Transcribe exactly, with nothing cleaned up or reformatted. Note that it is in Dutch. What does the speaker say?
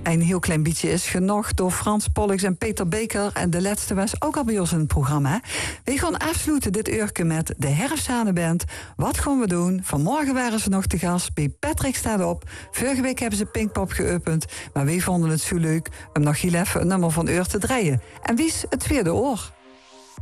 een heel klein beetje is genoeg door Frans Pollux en Peter Beker. En de laatste was ook al bij ons in het programma. We gaan afsluiten dit uurtje met de Herfsthanenband. Wat gaan we doen? Vanmorgen waren ze nog te gast bij Patrick Staat Op. Vorige week hebben ze Pinkpop geopend. Maar wij vonden het zo leuk om nog heel even een nummer van uur te draaien. En wie is het tweede oor?